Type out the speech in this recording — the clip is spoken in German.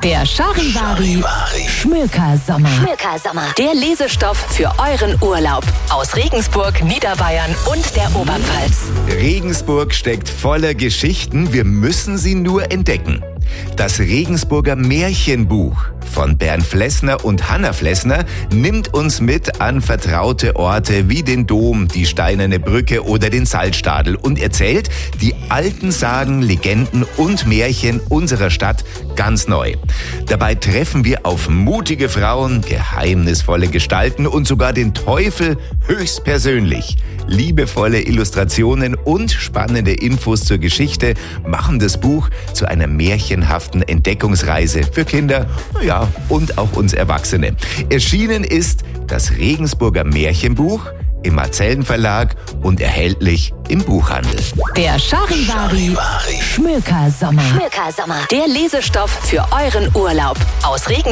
Der Charivari Schmökersommer. Der Lesestoff für euren Urlaub aus Regensburg, Niederbayern und der Oberpfalz. Regensburg steckt voller Geschichten, wir müssen sie nur entdecken. Das Regensburger Märchenbuch von Bernd Flessner und Hanna Flessner nimmt uns mit an vertraute Orte wie den Dom, die Steinerne Brücke oder den Salzstadel und erzählt die alten Sagen, Legenden und Märchen unserer Stadt ganz neu. Dabei treffen wir auf mutige Frauen, geheimnisvolle Gestalten und sogar den Teufel höchstpersönlich. Liebevolle Illustrationen und spannende Infos zur Geschichte machen das Buch zu einer märchenhaften Entdeckungsreise für Kinder, und auch uns Erwachsene. Erschienen ist das Regensburger Märchenbuch im Marzellen Verlag und erhältlich im Buchhandel. Der Charivari Schmökersommer. Der Lesestoff für euren Urlaub aus Regensburg.